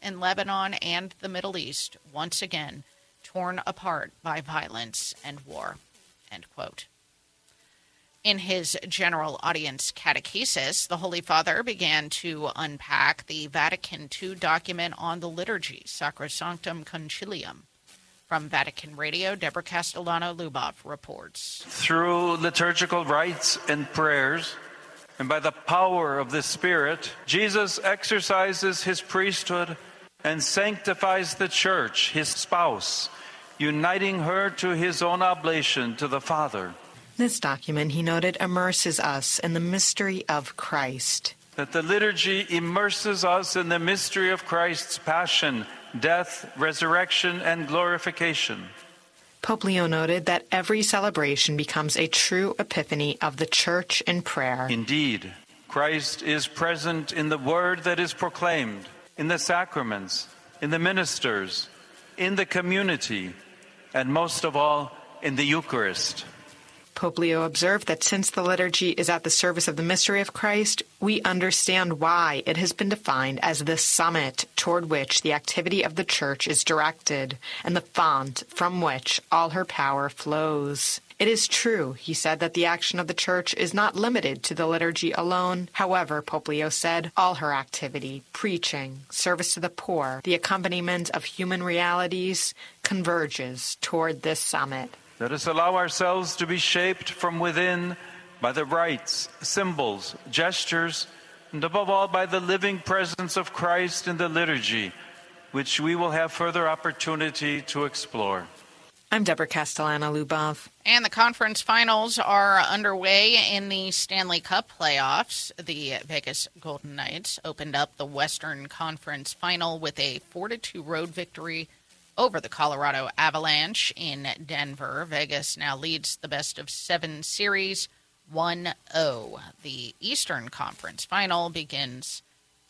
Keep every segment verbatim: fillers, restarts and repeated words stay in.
in Lebanon and the Middle East, once again torn apart by violence and war, end quote. In his general audience catechesis, the Holy Father began to unpack the Vatican two document on the liturgy, Sacrosanctum Concilium. From Vatican Radio, Deborah Castellano-Lubov reports. Through liturgical rites and prayers, and by the power of the Spirit, Jesus exercises his priesthood and sanctifies the Church, his spouse, uniting her to his own oblation to the Father. This document, he noted, immerses us in the mystery of Christ. That the liturgy immerses us in the mystery of Christ's passion, death, resurrection, and glorification. Pope Leo noted that every celebration becomes a true epiphany of the Church in prayer. Indeed, Christ is present in the word that is proclaimed, in the sacraments, in the ministers, in the community, and most of all, in the Eucharist. Pope Leo observed that since the liturgy is at the service of the mystery of Christ, we understand why it has been defined as the summit toward which the activity of the Church is directed and the font from which all her power flows. It is true, he said, that the action of the Church is not limited to the liturgy alone. However, Pope Leo said, all her activity, preaching, service to the poor, the accompaniment of human realities, converges toward this summit. Let us allow ourselves to be shaped from within by the rites, symbols, gestures, and above all by the living presence of Christ in the liturgy, which we will have further opportunity to explore. I'm Deborah Castellano-Lubov. And the conference finals are underway in the Stanley Cup playoffs. The Vegas Golden Knights opened up the Western Conference final with a four to two road victory over the Colorado Avalanche in Denver. Vegas now leads the best of seven series, one oh. The Eastern Conference final begins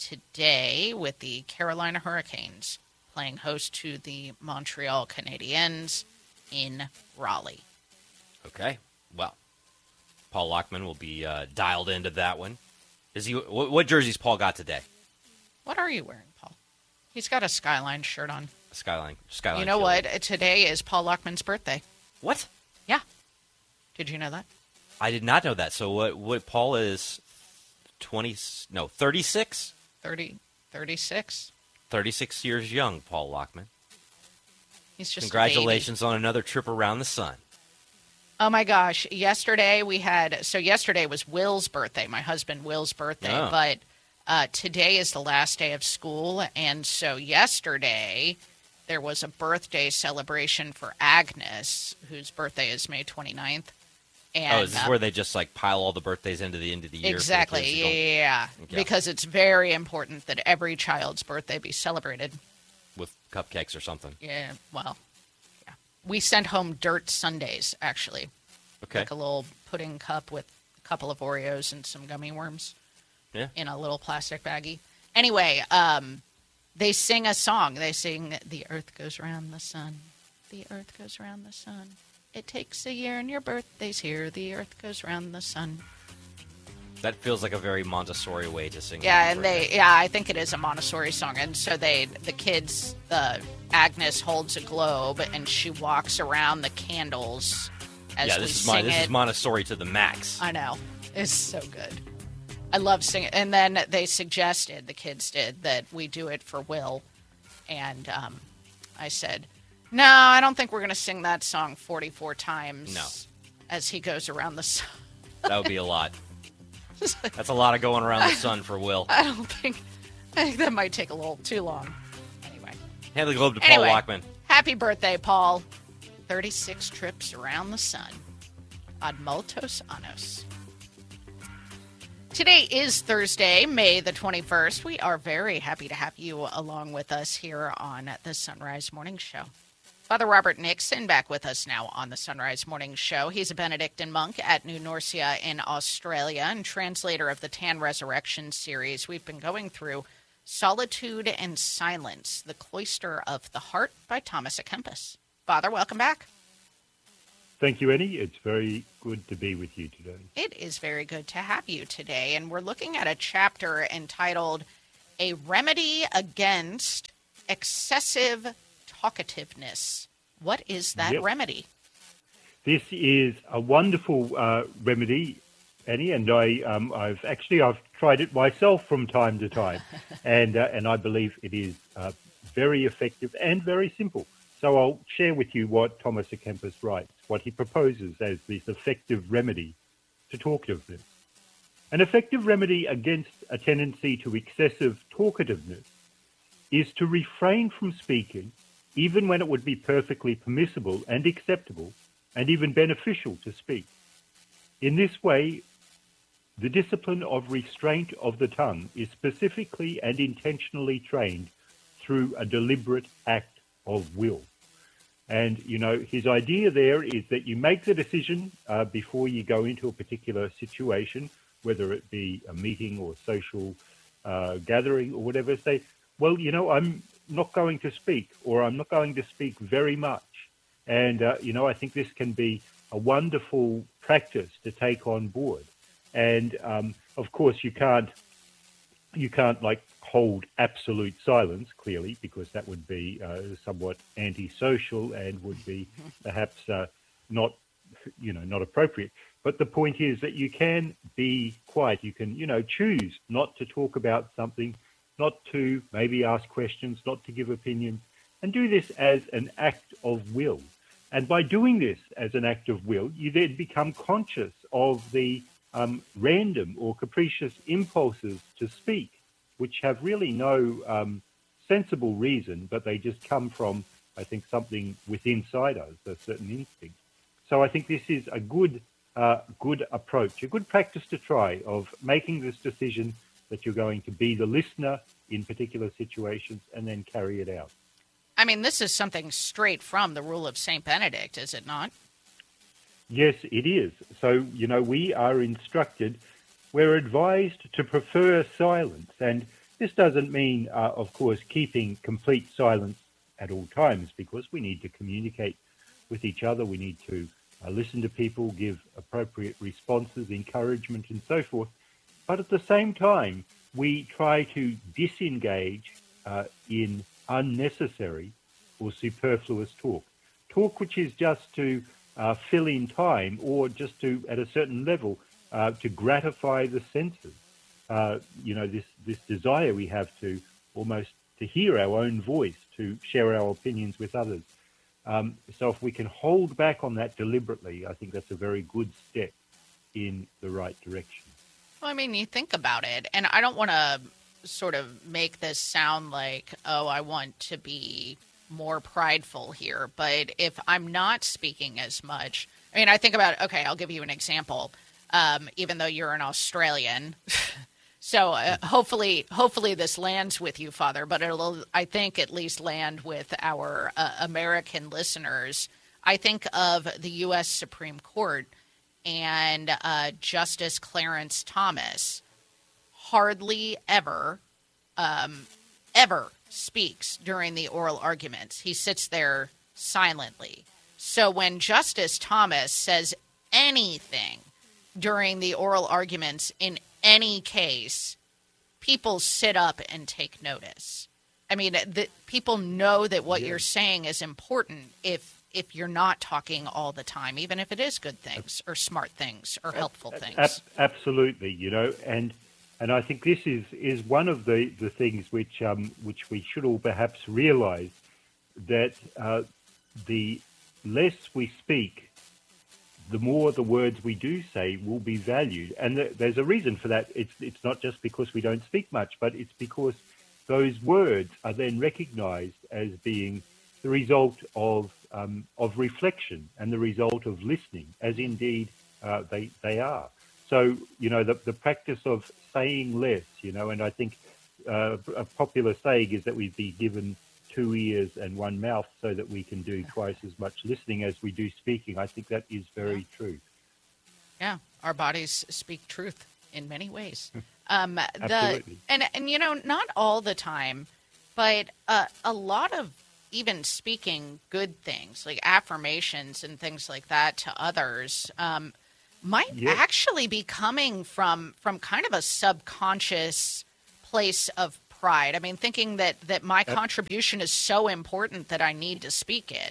today with the Carolina Hurricanes playing host to the Montreal Canadiens in Raleigh. Okay, well, Paul Lockman will be uh, dialed into that one. Is he? What, what jerseys Paul got today? What are you wearing, Paul? He's got a Skyline shirt on. Skyline. Skyline. You know chili. what? Today is Paul Lockman's birthday. What? Yeah. Did you know that? I did not know that. So what? What? Paul is twenty? No, thirty-six. thirty, thirty-six. Thirty-six years young, Paul Lockman. He's just congratulations on another trip around the sun. Oh my gosh! Yesterday we had. So yesterday was Will's birthday, my husband Will's birthday, Oh. but uh, today is the last day of school, and so yesterday there was a birthday celebration for Agnes, whose birthday is May twenty-ninth. And, oh, is this uh, where they just like pile all the birthdays into the end of the year? Exactly, for the kids to go- yeah. Okay. Because it's very important that every child's birthday be celebrated. With cupcakes or something. Yeah, well, yeah. We sent home dirt sundaes, actually. Okay. Like a little pudding cup with a couple of Oreos and some gummy worms. Yeah. In a little plastic baggie. Anyway, um, they sing a song. They sing, "The earth goes round the sun. The earth goes round the sun. It takes a year and your birthday's here. The earth goes round the sun." That feels like a very Montessori way to sing. Yeah, a and they, birthday. yeah, I think it is a Montessori song. And so they, the kids, uh, Agnes holds a globe and she walks around the candles as yeah, we this is sing my, this it. is Montessori to the max. I know. It's so good. I love singing. And then they suggested, the kids did, that we do it for Will. And um, I said, no, I don't think we're going to sing that song forty-four times No. as he goes around the sun. That would be a lot. That's a lot of going around the sun for Will. I don't think, I think that might take a little too long. Anyway. Hand the globe to Anyway. Paul Lockman. Happy birthday, Paul. thirty-six trips around the sun. Ad multos annos. Today is Thursday, May the twenty-first. We are very happy to have you along with us here on the Sunrise Morning Show. Father Robert Nixon back with us now on the Sunrise Morning Show. He's a Benedictine monk at New Norcia in Australia and translator of the Tan Resurrection series. We've been going through Solitude and Silence, The Cloister of the Heart by Thomas à Kempis. Father, welcome back. Thank you, Eddie. It's very good to be with you today. It is very good to have you today, and we're looking at a chapter entitled A Remedy Against excessive talkativeness. What is that Yep. remedy? This is a wonderful uh, remedy, Annie, and I, um, I've actually I've tried it myself from time to time, and uh, and I believe it is uh, very effective and very simple. So I'll share with you what Thomas à Kempis writes, what he proposes as this effective remedy to talkativeness. An effective remedy against a tendency to excessive talkativeness is to refrain from speaking, even when it would be perfectly permissible and acceptable, and even beneficial to speak. In this way, the discipline of restraint of the tongue is specifically and intentionally trained through a deliberate act of will. And, you know, his idea there is that you make the decision uh, before you go into a particular situation, whether it be a meeting or social uh, gathering or whatever, say, well, you know, I'm not going to speak, or I'm not going to speak very much. And, uh, you know, I think this can be a wonderful practice to take on board. And, um, of course, you can't, you can't like hold absolute silence, clearly, because that would be uh, somewhat antisocial and would be perhaps uh, not, you know, not appropriate. But the point is that you can be quiet. You can, you know, choose not to talk about something, not to maybe ask questions, not to give opinions, and do this as an act of will. And by doing this as an act of will, you then become conscious of the um, random or capricious impulses to speak, which have really no um, sensible reason, but they just come from, I think, something within inside us, a certain instinct. So I think this is a good, uh, good approach, a good practice to try of making this decision that you're going to be the listener in particular situations and then carry it out. I mean, this is something straight from the rule of Saint Benedict, is it not? Yes, it is. So, you know, we are instructed, we're advised to prefer silence. And this doesn't mean, uh, of course, keeping complete silence at all times, because we need to communicate with each other. We need to uh, listen to people, give appropriate responses, encouragement, and so forth. But at the same time, we try to disengage uh, in unnecessary or superfluous talk. Talk which is just to uh, fill in time, or just to, at a certain level, uh, to gratify the senses. Uh, you know, this, this desire we have to almost to hear our own voice, to share our opinions with others. Um, so if we can hold back on that deliberately, I think that's a very good step in the right direction. Well, I mean, you think about it, and I don't want to sort of make this sound like, oh, I want to be more prideful here, but if I'm not speaking as much, I mean, I think about, okay, I'll give you an example, um, even though you're an Australian, so uh, hopefully hopefully this lands with you, Father, but it'll, I think, at least land with our uh, American listeners. I think of the U S Supreme Court and uh, Justice Clarence Thomas hardly ever, um, ever speaks during the oral arguments. He sits there silently. So when Justice Thomas says anything during the oral arguments in any case, people sit up and take notice. I mean, the, people know that what Yeah. you're saying is important if if you're not talking all the time, even if it is good things or smart things or helpful things. Ab- absolutely, you know, and and I think this is, is one of the, the things which um, which we should all perhaps realize, that uh, the less we speak, the more the words we do say will be valued. And th- there's a reason for that. It's it's not just because we don't speak much, but it's because those words are then recognized as being the result of um, of reflection and the result of listening, as indeed uh, they they are. So, you know, the, the practice of saying less, you know, and I think uh, a popular saying is that we'd be given two ears and one mouth so that we can do twice as much listening as we do speaking. I think that is very true. Yeah, our bodies speak truth in many ways. Um, the, Absolutely. and, and, you know, not all the time, but uh, a lot of even speaking good things, like affirmations and things like that to others, um, might Yes. actually be coming from from kind of a subconscious place of pride. I mean, thinking that, that my contribution is so important that I need to speak it.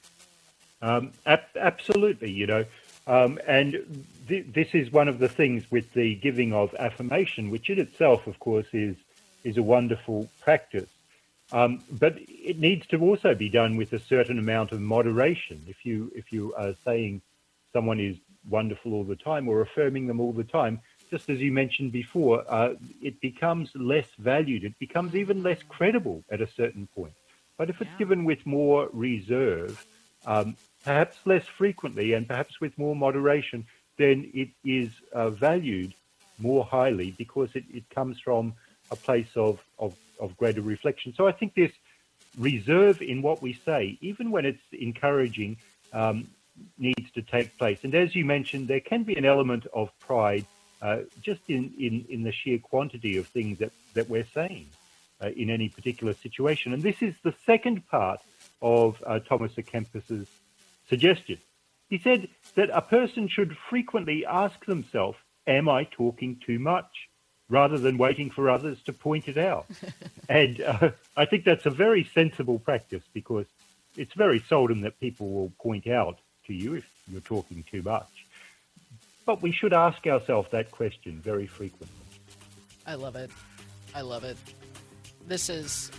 Um, ab- absolutely, you know. Um, and th- this is one of the things with the giving of affirmation, which in itself, of course, is is a wonderful practice. Um, but it needs to also be done with a certain amount of moderation. If you if you are saying someone is wonderful all the time or affirming them all the time, just as you mentioned before, uh, it becomes less valued. It becomes even less credible at a certain point. But if it's Yeah. given with more reserve, um, perhaps less frequently and perhaps with more moderation, then it is uh, valued more highly because it, it comes from a place of, of, of greater reflection. So I think this reserve in what we say, even when it's encouraging, um, needs to take place. And as you mentioned, there can be an element of pride uh, just in, in, in the sheer quantity of things that, that we're saying uh, in any particular situation. And this is the second part of uh, Thomas à Kempis's suggestion. He said that a person should frequently ask themselves, am I talking too much? Rather than waiting for others to point it out. And uh, I think that's a very sensible practice because it's very seldom that people will point out to you if you're talking too much. But we should ask ourselves that question very frequently. I love it. I love it. This is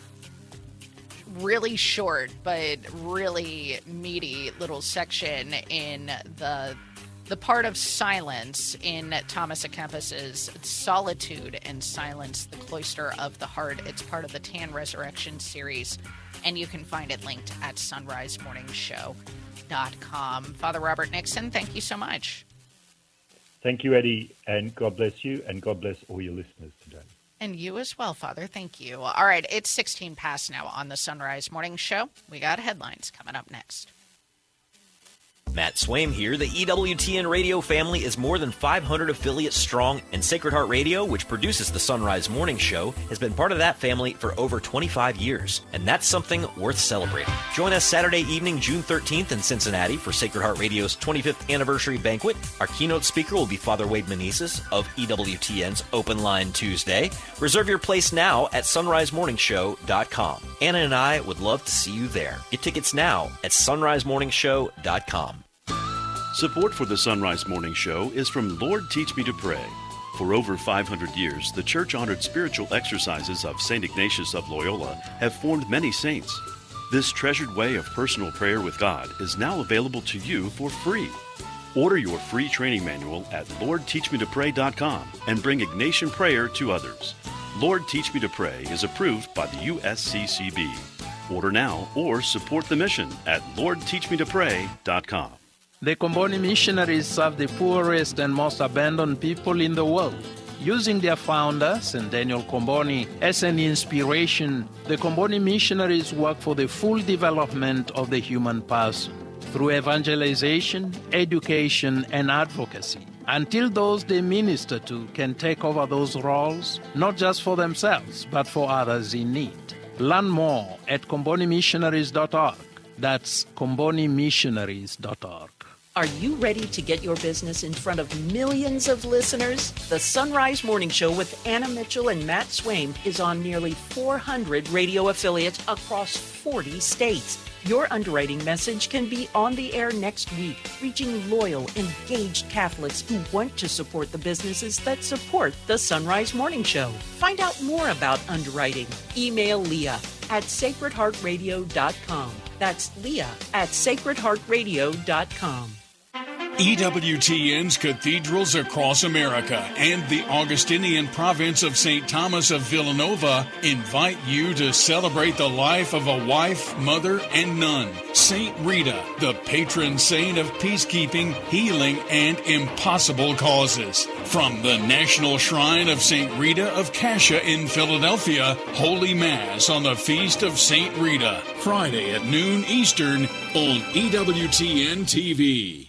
really short, but really meaty little section in the the part of silence in Thomas à Kempis's Solitude and Silence, the Cloister of the Heart. It's part of the Tan Resurrection series, and you can find it linked at sunrise morning show dot com. Father Robert Nixon, thank you so much. Thank you, Eddie, and God bless you, and God bless all your listeners today. And you as well, Father. Thank you. All right, it's sixteen past now on the Sunrise Morning Show. We got headlines coming up next. Matt Swaim here. The E W T N radio family is more than five hundred affiliates strong, and Sacred Heart Radio, which produces the Sunrise Morning Show, has been part of that family for over twenty-five years, and that's something worth celebrating. Join us Saturday evening, June thirteenth in Cincinnati for Sacred Heart Radio's twenty-fifth anniversary banquet. Our keynote speaker will be Father Wade Meneses of E W T N's Open Line Tuesday. Reserve your place now at sunrise morning show dot com. Anna and I would love to see you there. Get tickets now at sunrise morning show dot com. Support for the Sunrise Morning Show is from Lord Teach Me to Pray. For over five hundred years, the church-honored spiritual exercises of Saint Ignatius of Loyola have formed many saints. This treasured way of personal prayer with God is now available to you for free. Order your free training manual at lord teach me to pray dot com and bring Ignatian prayer to others. Lord Teach Me to Pray is approved by the U S C C B. Order now or support the mission at lord teach me to pray dot com. The Comboni missionaries serve the poorest and most abandoned people in the world. Using their founder, Saint Daniel Comboni, as an inspiration, the Comboni missionaries work for the full development of the human person through evangelization, education, and advocacy, until those they minister to can take over those roles, not just for themselves, but for others in need. Learn more at comboni missionaries dot org. That's comboni missionaries dot org. Are you ready to get your business in front of millions of listeners? The Sunrise Morning Show with Anna Mitchell and Matt Swaim is on nearly four hundred radio affiliates across forty states. Your underwriting message can be on the air next week, reaching loyal, engaged Catholics who want to support the businesses that support the Sunrise Morning Show. Find out more about underwriting. Email Leah at sacred heart radio dot com. That's Leah at sacred heart radio dot com. E W T N's cathedrals across America and the Augustinian province of Saint Thomas of Villanova invite you to celebrate the life of a wife, mother, and nun, Saint Rita, the patron saint of peacekeeping, healing, and impossible causes. From the National Shrine of Saint Rita of Cascia in Philadelphia, Holy Mass on the Feast of Saint Rita, Friday at noon Eastern on E W T N T V.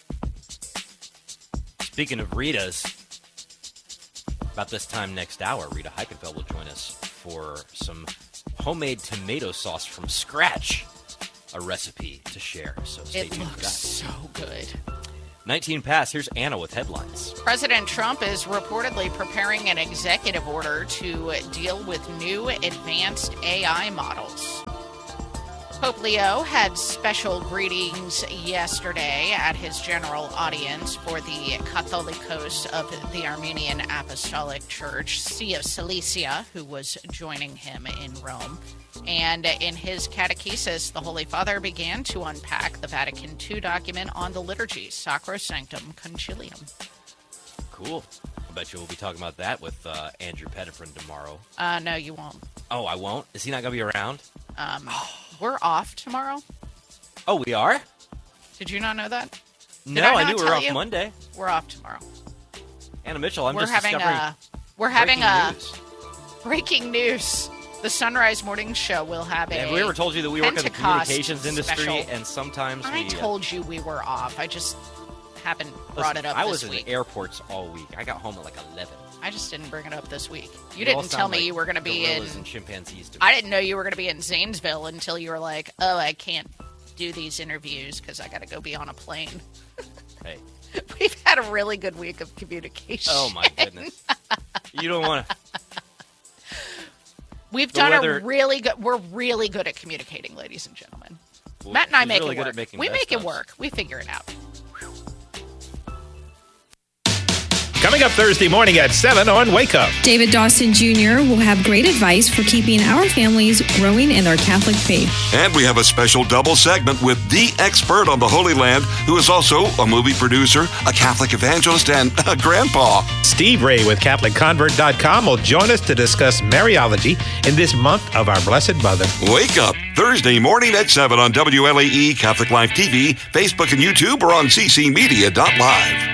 Speaking of Ritas, about this time next hour, Rita Heikenfeld will join us for some homemade tomato sauce from scratch, a recipe to share. So stay It tuned for looks that. so good. nineteen past. Here's Anna with headlines. President Trump is reportedly preparing an executive order to deal with new advanced A I models. Pope Leo had special greetings yesterday at his general audience for the Catholicos of the Armenian Apostolic Church, See of Cilicia, who was joining him in Rome. And in his catechesis, the Holy Father began to unpack the Vatican two document on the liturgy, Sacrosanctum Concilium. Cool. I bet you we'll be talking about that with uh, Andrew Pettiford tomorrow. Uh, no, you won't. Oh, I won't? Is he not going to be around? Um, we're off tomorrow. Oh, we are? Did you not know that? Did no, I, I not knew we were tell off you? Monday. We're off tomorrow. Anna Mitchell, I'm we're just having discovering a, We're having a news. breaking news. The Sunrise Morning Show will have a Have we ever told you that we work in the Pentecost communications industry special. and sometimes I we... told you we were off. I just haven't brought Listen, it up I this was in week. the airports all week. I got home at like eleven. I just didn't bring it up this week. You, You all didn't tell sound me like you were going to be in... gorillas and chimpanzees to me. I didn't know you were going to be in Zanesville until you were like, oh, I can't do these interviews because I got to go be on a plane. Hey. We've had a really good week of communication. Oh, my goodness. You don't want to... We've The done weather- a really good... We're really good at communicating, ladies and gentlemen. Well, Matt and I she's make really it good work. at making We best make it ofs. work. We figure it out. Coming up Thursday morning at seven on Wake Up. David Dawson Junior will have great advice for keeping our families growing in their Catholic faith. And we have a special double segment with the expert on the Holy Land, who is also a movie producer, a Catholic evangelist, and a grandpa. Steve Ray with Catholic Convert dot com will join us to discuss Mariology in this month of our Blessed Mother. Wake Up Thursday morning at seven on W L A E, Catholic Life T V, Facebook and YouTube, or on c c media dot live.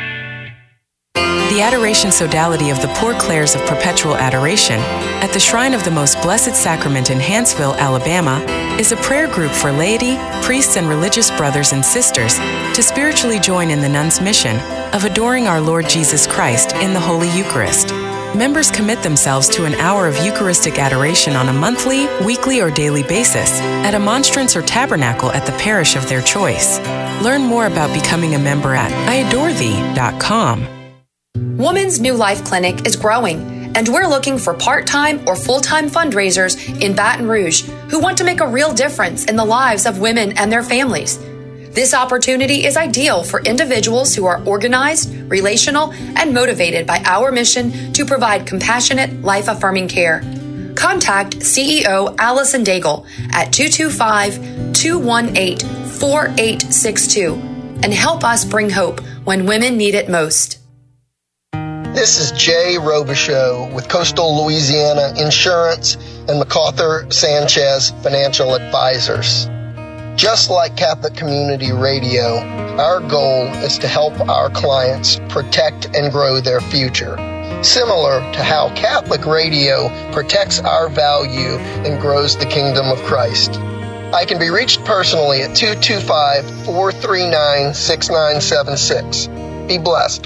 The Adoration Sodality of the Poor Clares of Perpetual Adoration at the Shrine of the Most Blessed Sacrament in Hanceville, Alabama, is a prayer group for laity, priests, and religious brothers and sisters to spiritually join in the nuns' mission of adoring our Lord Jesus Christ in the Holy Eucharist. Members commit themselves to an hour of Eucharistic adoration on a monthly, weekly, or daily basis at a monstrance or tabernacle at the parish of their choice. Learn more about becoming a member at I adore thee dot com. Woman's New Life Clinic is growing, and we're looking for part-time or full-time fundraisers in Baton Rouge who want to make a real difference in the lives of women and their families. This opportunity is ideal for individuals who are organized, relational, and motivated by our mission to provide compassionate, life-affirming care. Contact C E O Allison Daigle at two two five, two one eight, four eight six two and help us bring hope when women need it most. This is Jay Robichaux with Coastal Louisiana Insurance and MacArthur Sanchez Financial Advisors. Just like Catholic Community Radio, our goal is to help our clients protect and grow their future, similar to how Catholic Radio protects our value and grows the kingdom of Christ. I can be reached personally at two two five, four three nine, six nine seven six. Be blessed.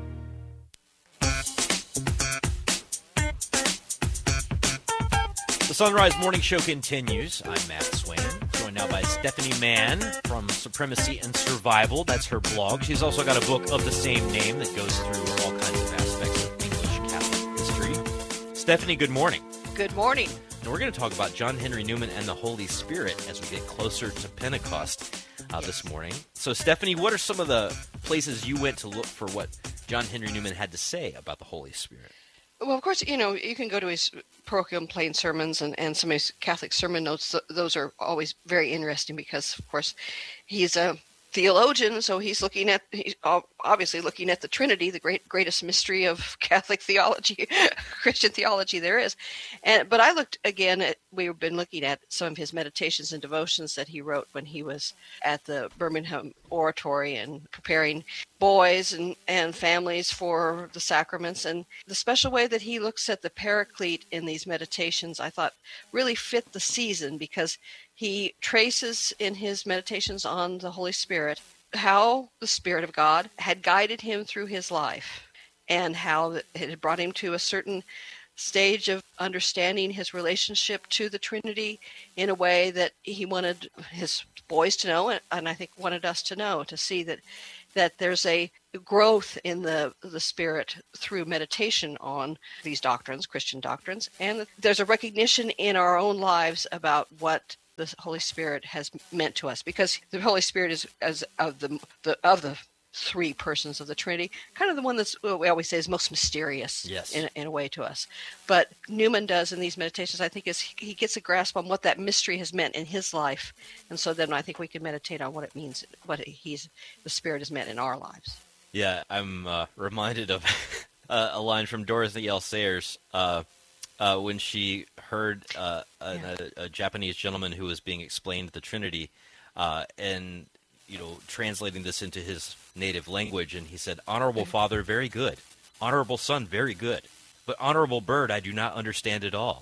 The Sunrise Morning Show continues. I'm Matt Swain, joined now by Stephanie Mann from Supremacy and Survival. That's her blog. She's also got a book of the same name that goes through all kinds of aspects of English Catholic history. Stephanie, good morning. Good morning. And we're going to talk about John Henry Newman and the Holy Spirit as we get closer to Pentecost uh, this morning. So, Stephanie, what are some of the places you went to look for what John Henry Newman had to say about the Holy Spirit? Well, of course, you know, you can go to his parochial and plain sermons and, and some of his Catholic sermon notes. Those are always very interesting because, of course, he's a theologian, so he's looking at, he's obviously looking at the Trinity, the great greatest mystery of Catholic theology, Christian theology there is. And but I looked again at, we've been looking at some of his meditations and devotions that he wrote when he was at the Birmingham Oratory and preparing boys and, and families for the sacraments. And the special way that he looks at the Paraclete in these meditations, I thought really fit the season because he traces in his meditations on the Holy Spirit how the Spirit of God had guided him through his life and how it had brought him to a certain stage of understanding his relationship to the Trinity in a way that he wanted his boys to know, and I think wanted us to know, to see that that there's a growth in the the Spirit through meditation on these doctrines, Christian doctrines, and there's a recognition in our own lives about what the Holy Spirit has meant to us, because the Holy Spirit is, as of the, the of the three persons of the Trinity, kind of the one that's, we always say, is most mysterious, yes, in, in a way to us. But Newman does in these meditations, I think, is he gets a grasp on what that mystery has meant in his life, and so then I think we can meditate on what it means, what he's the Spirit has meant in our lives. Yeah, I'm uh, reminded of uh, a line from Dorothy L. Sayers uh, uh, when she heard uh, Yeah. a, a Japanese gentleman who was being explained the Trinity, uh, and you know, translating this into his native language, and he said, "Honorable Father, very good. Honorable Son, very good. But honorable bird, I do not understand at all."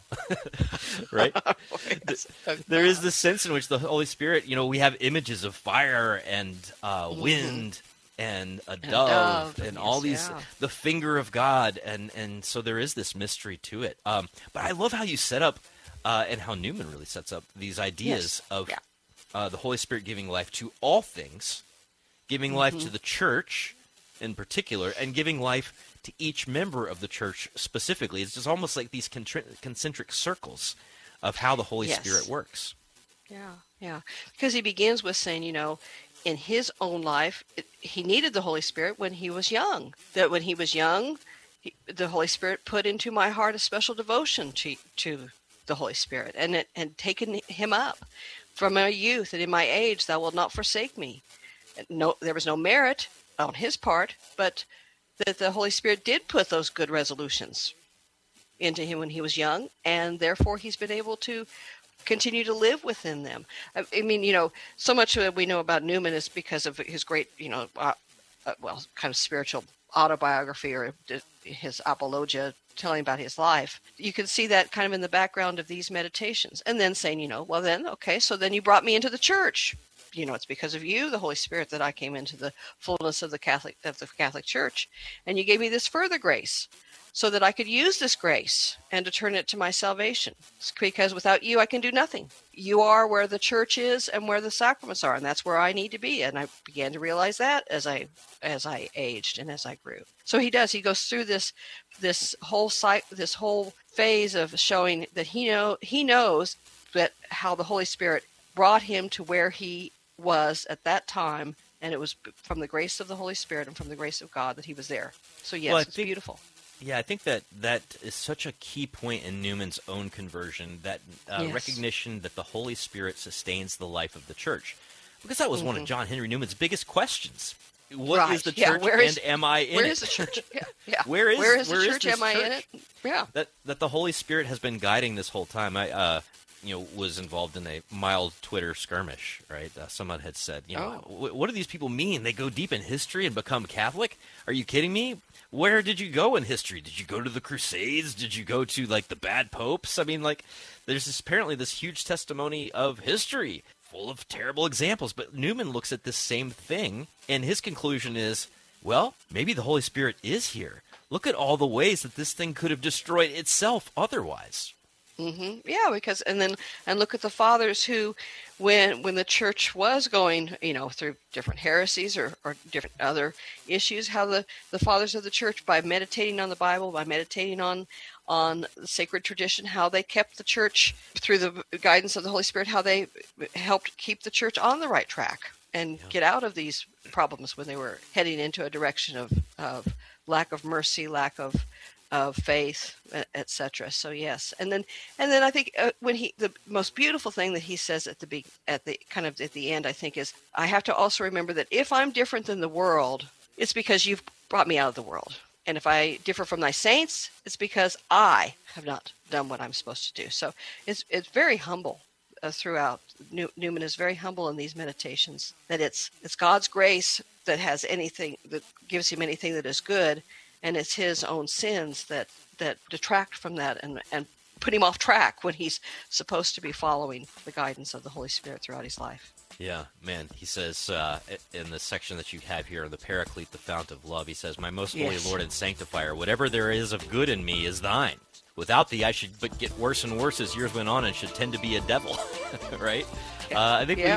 Right? Yes. There is this sense in which the Holy Spirit, you know, we have images of fire and uh, Mhm. wind and a And a dove, dove, and yes, all these, yeah. the finger of God, and, and so there is this mystery to it. Um, but I love how you set up, uh, and how Newman really sets up these ideas Yes. of Yeah. uh, the Holy Spirit giving life to all things, giving life Mhm. to the church in particular, and giving life to each member of the church specifically. It's just almost like these contri- concentric circles of how the Holy Yes. Spirit works. Yeah, yeah. Because he begins with saying, you know, in his own life, it, he needed the Holy Spirit when he was young. That when he was young, he, the Holy Spirit put into my heart a special devotion to to the Holy Spirit, and it, and taken him up from my youth, and in my age, thou wilt not forsake me. And no, there was no merit on his part, but that the Holy Spirit did put those good resolutions into him when he was young, and therefore he's been able to continue to live within them. I, I mean, you know, so much that we know about Newman is because of his great, you know, uh, uh, well, kind of spiritual autobiography, or his apologia telling about his life. You can see that kind of in the background of these meditations, and then saying, you know, well then, okay, so then you brought me into the church. You know, it's because of you, the Holy Spirit, that I came into the fullness of the Catholic of the Catholic Church, and you gave me this further grace, so that I could use this grace and to turn it to my salvation. It's because without you, I can do nothing. You are where the church is and where the sacraments are, and that's where I need to be. And I began to realize that as I as I aged and as I grew. So he does. He goes through this this whole cycle, this whole phase of showing that he know he knows that how the Holy Spirit brought him to where he was at that time, and it was from the grace of the Holy Spirit and from the grace of God that he was there. So yes, Well, I it's think- beautiful. Yeah, I think that that is such a key point in Newman's own conversion, that uh, Yes. recognition that the Holy Spirit sustains the life of the church. Because that was one of Mhm. John Henry Newman's biggest questions. What is Right, the yeah, church, where is- and am I in where it? is the church? Yeah, yeah. Where is Where is the where church? this Am I in church? it? Yeah. That that the Holy Spirit has been guiding this whole time. I uh, you know, was involved in a mild Twitter skirmish. Right, uh, someone had said, you know, Oh. "Wh- what do these people mean? They go deep in history and become Catholic? Are you kidding me? Where did you go in history? Did you go to the Crusades? Did you go to like the bad popes? I mean, like, there's this, apparently this huge testimony of history full of terrible examples. But Newman looks at this same thing, and his conclusion is, well, maybe the Holy Spirit is here. Look at all the ways that this thing could have destroyed itself otherwise. hmm Yeah, because and then and look at the fathers who, when when the church was going, you know, through different heresies or, or different other issues, how the, the fathers of the church, by meditating on the Bible, by meditating on on the sacred tradition, how they kept the church through the guidance of the Holy Spirit, how they helped keep the church on the right track and get out of these problems when they were heading into a direction of, of lack of mercy, lack of of faith, et cetera. So yes, and then and then I think uh, when he the most beautiful thing that he says at the be, at the kind of at the end, I think, is I have to also remember that if I'm different than the world, it's because you've brought me out of the world, and if I differ from thy saints, it's because I have not done what I'm supposed to do. So it's it's very humble uh, throughout. New, Newman is very humble in these meditations. That it's it's God's grace that has anything that gives him anything that is good. And it's his own sins that, that detract from that and, and put him off track when he's supposed to be following the guidance of the Holy Spirit throughout his life. Yeah, man. He says uh, in the section that you have here, the Paraclete, the fount of love, he says, "My most holy Yes. Lord and sanctifier, whatever there is of good in me is thine. Without thee, I should but get worse and worse as years went on and should tend to be a devil." Right? Uh, I think Yeah.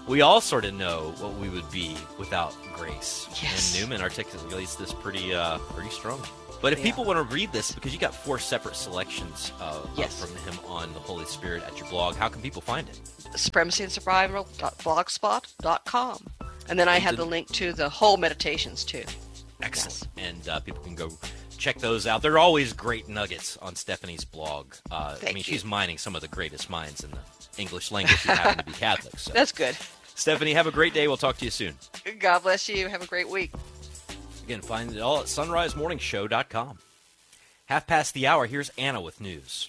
we all sort of know what we would be without grace. Yes. And Newman articulates this pretty uh, pretty strongly. But if Yeah. people want to read this, because you got four separate selections uh, Yes. uh, from him on the Holy Spirit at your blog, how can people find it? supremacy and survival dot blogspot dot com. And then I have the link to the whole meditations too. Excellent. And uh, people can go check those out. They're always great nuggets on Stephanie's blog. Uh, I Thank mean, you. she's mining some of the greatest minds in the English language who happen to be Catholic. So. That's good. Stephanie, have a great day. We'll talk to you soon. God bless you. Have a great week. Again, find it all at sunrise morning show dot com. Half past the hour, here's Anna with news.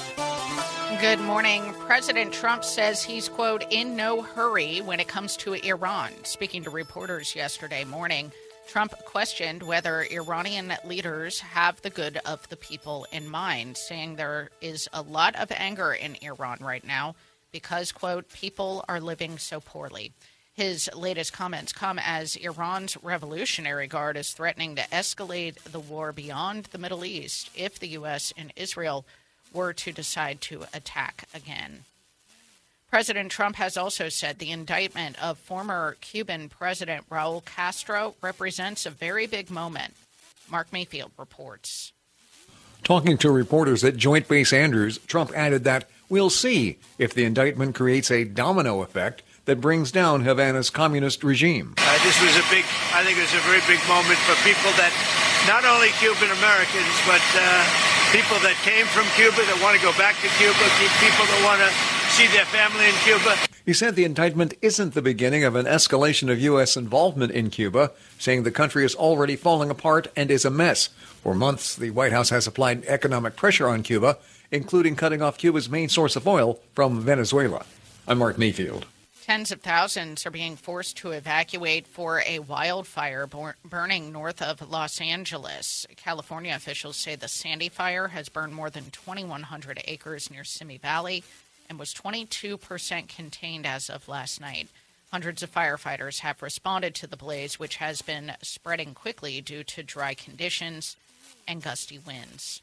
Good morning. President Trump says he's, quote, in no hurry when it comes to Iran. Speaking to reporters yesterday morning, Trump questioned whether Iranian leaders have the good of the people in mind, saying there is a lot of anger in Iran right now because, quote, people are living so poorly. His latest comments come as Iran's Revolutionary Guard is threatening to escalate the war beyond the Middle East if the U S and Israel were to decide to attack again. President Trump has also said the indictment of former Cuban President Raul Castro represents a very big moment. Mark Mayfield reports. Talking to reporters at Joint Base Andrews, Trump added that we'll see if the indictment creates a domino effect that brings down Havana's communist regime. Uh, this was a big, I think it was a very big moment for people that, not only Cuban Americans, but uh, people that came from Cuba, that want to go back to Cuba, people that want to see their family in Cuba. He said the indictment isn't the beginning of an escalation of U S involvement in Cuba, saying the country is already falling apart and is a mess. For months, the White House has applied economic pressure on Cuba, including cutting off Cuba's main source of oil from Venezuela. I'm Mark Mayfield. Tens of thousands are being forced to evacuate for a wildfire bor- burning north of Los Angeles. California officials say the Sandy Fire has burned more than twenty-one hundred acres near Simi Valley and was twenty-two percent contained as of last night. Hundreds of firefighters have responded to the blaze, which has been spreading quickly due to dry conditions and gusty winds.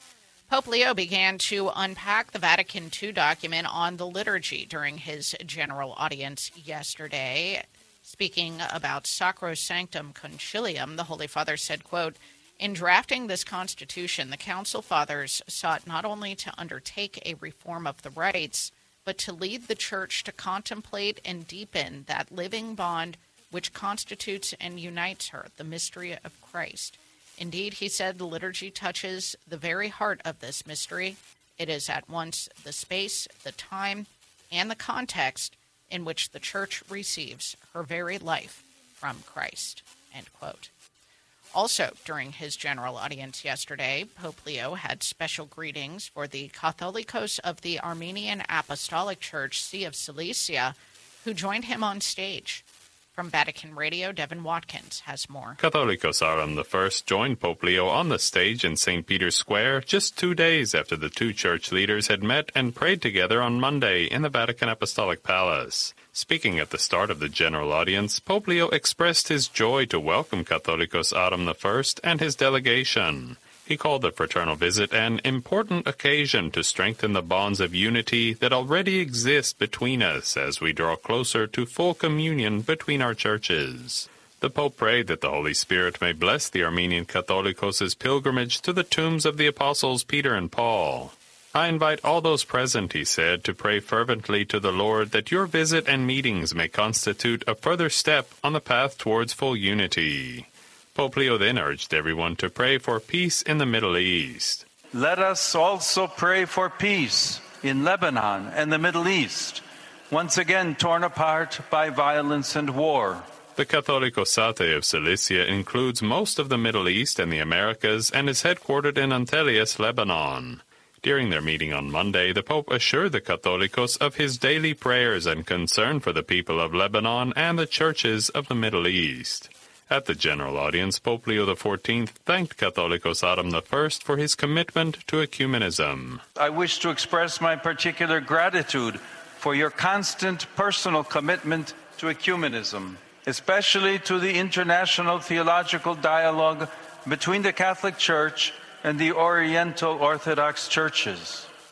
Pope Leo began to unpack the Vatican two document on the liturgy during his general audience yesterday. Speaking about Sacrosanctum Concilium, the Holy Father said, quote, in drafting this constitution, the Council Fathers sought not only to undertake a reform of the rites, but to lead the Church to contemplate and deepen that living bond which constitutes and unites her, the mystery of Christ. Indeed, he said, the liturgy touches the very heart of this mystery. It is at once the space, the time, and the context in which the Church receives her very life from Christ, end quote. Also, during his general audience yesterday, Pope Leo had special greetings for the Catholicos of the Armenian Apostolic Church, See of Cilicia, who joined him on stage. From Vatican Radio, Devin Watkins has more. Catholicos Aram the First joined Pope Leo on the stage in Saint Peter's Square just two days after the two church leaders had met and prayed together on Monday in the Vatican Apostolic Palace. Speaking at the start of the general audience, Pope Leo expressed his joy to welcome Catholicos Aram the First and his delegation. He called the fraternal visit an important occasion to strengthen the bonds of unity that already exist between us as we draw closer to full communion between our churches. The Pope prayed that the Holy Spirit may bless the Armenian Catholicos' pilgrimage to the tombs of the apostles Peter and Paul. I invite all those present, he said, to pray fervently to the Lord that your visit and meetings may constitute a further step on the path towards full unity. Pope Leo then urged everyone to pray for peace in the Middle East. Let us also pray for peace in Lebanon and the Middle East, once again torn apart by violence and war. The Catholicosate of Cilicia includes most of the Middle East and the Americas and is headquartered in Antelias, Lebanon. During their meeting on Monday, the Pope assured the Catholicos of his daily prayers and concern for the people of Lebanon and the churches of the Middle East. At the general audience, Pope Leo the Fourteenth thanked Catholicos Aram the First for his commitment to ecumenism. I wish to express my particular gratitude for your constant personal commitment to ecumenism, especially to the international theological dialogue between the Catholic Church and the Oriental Orthodox churches.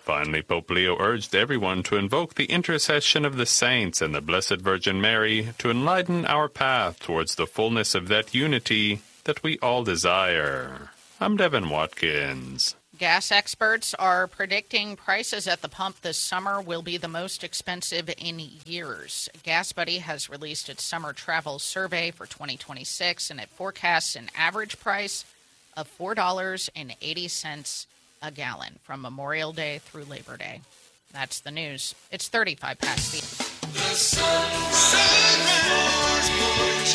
Finally, Pope Leo urged everyone to invoke the intercession of the saints and the Blessed Virgin Mary to enlighten our path towards the fullness of that unity that we all desire. I'm Devin Watkins. Gas experts are predicting prices at the pump this summer will be the most expensive in years. GasBuddy has released its summer travel survey for twenty twenty-six, and it forecasts an average price of four dollars and eighty cents a gallon from Memorial Day through Labor Day. That's the news. It's thirty-five past the... The Sunrise Morning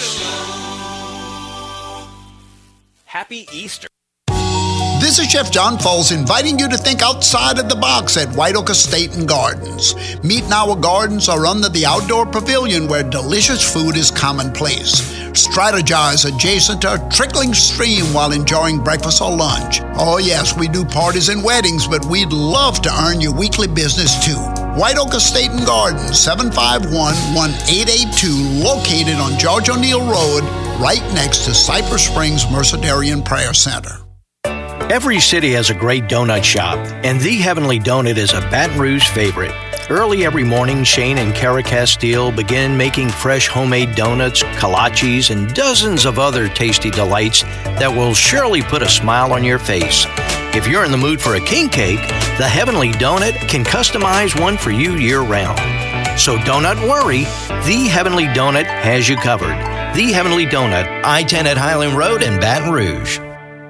Show. Happy Easter. This is Chef John Foles inviting you to think outside of the box at White Oak Estate and Gardens. Meet and Our Gardens are under the outdoor pavilion where delicious food is commonplace. Strategize adjacent to a trickling stream while enjoying breakfast or lunch. Oh yes, we do parties and weddings, but we'd love to earn your weekly business too. White Oak Estate and Gardens, seven five one, one eight eight two, located on George O'Neill Road, right next to Cypress Springs Mercedarian Prayer Center. Every city has a great donut shop, and The Heavenly Donut is a Baton Rouge favorite. Early every morning, Shane and Kara Castile begin making fresh homemade donuts, kolaches, and dozens of other tasty delights that will surely put a smile on your face. If you're in the mood for a king cake, The Heavenly Donut can customize one for you year-round. So don't worry, The Heavenly Donut has you covered. The Heavenly Donut, I ten at Highland Road in Baton Rouge.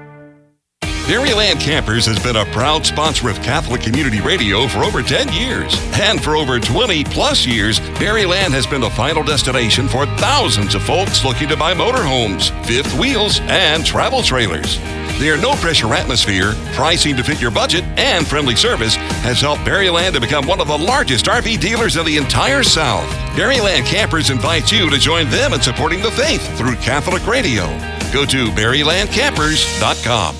Berryland Campers has been a proud sponsor of Catholic Community Radio for over ten years. And for over twenty plus years, Berryland has been the final destination for thousands of folks looking to buy motorhomes, fifth wheels, and travel trailers. Their no-pressure atmosphere, pricing to fit your budget, and friendly service has helped Berryland to become one of the largest R V dealers in the entire South. Berryland Campers invites you to join them in supporting the faith through Catholic Radio. Go to berryland campers dot com.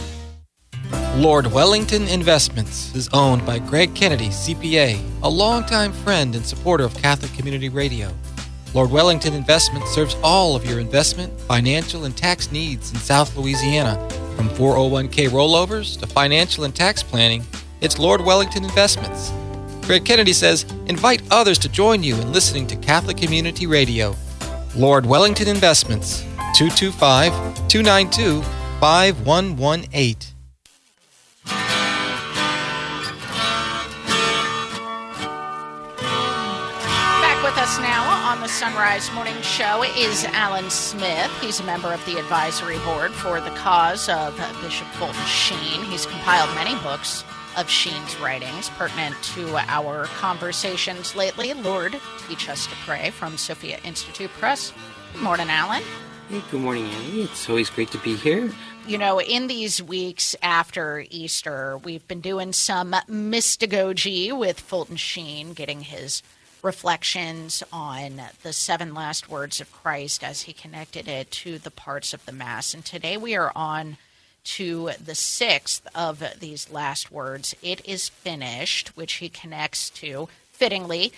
Lord Wellington Investments is owned by Greg Kennedy, C P A, a longtime friend and supporter of Catholic Community Radio. Lord Wellington Investments serves all of your investment, financial, and tax needs in South Louisiana. From four oh one k rollovers to financial and tax planning, it's Lord Wellington Investments. Greg Kennedy says, invite others to join you in listening to Catholic Community Radio. Lord Wellington Investments, two two five, two nine two, five one one eight. Now on the Sunrise Morning Show is Alan Smith. He's a member of the advisory board for the cause of Bishop Fulton Sheen. He's compiled many books of Sheen's writings pertinent to our conversations lately. Lord, teach us to pray from Sophia Institute Press. Good morning, Alan. Hey, good morning, Annie. It's always great to be here. You know, in these weeks after Easter, we've been doing some mystagogy with Fulton Sheen, getting his reflections on the seven last words of Christ as he connected it to the parts of the Mass. And today we are on to the sixth of these last words. It is finished, which he connects to, fittingly,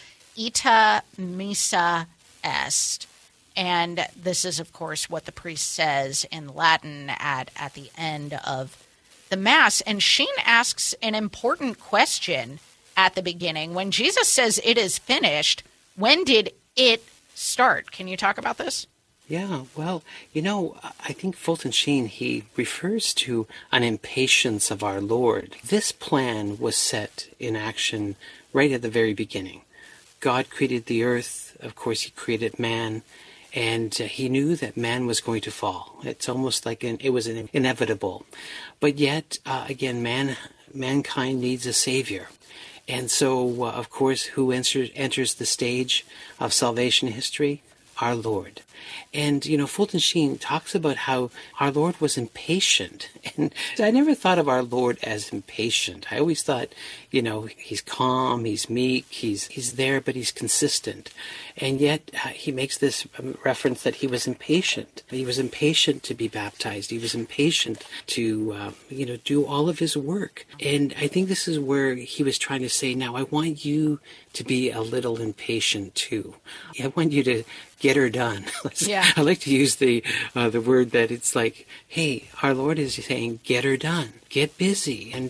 ita missa est. And this is, of course, what the priest says in Latin at, at the end of the Mass. And Sheen asks an important question at the beginning. When Jesus says it is finished, when did it start? Can you talk about this? Yeah, well, you know, I think Fulton Sheen, he refers to an impatience of our Lord. This plan was set in action right at the very beginning. God created the earth. Of course, he created man. And uh, he knew that man was going to fall. It's almost like an, it was an inevitable. But yet, uh, again, man, mankind needs a savior. And so, uh, of course, who enters, enters the stage of salvation history? Our Lord. And, you know, Fulton Sheen talks about how our Lord was impatient. And I never thought of our Lord as impatient. I always thought, you know, he's calm, he's meek, he's he's there, but he's consistent. And yet uh, he makes this reference that he was impatient. He was impatient to be baptized. He was impatient to, uh, you know, do all of his work. And I think this is where he was trying to say, now I want you to be a little impatient too. I want you to get her done. Yeah. I like to use the uh, the word that it's like, hey, our Lord is saying, get her done. Get busy. And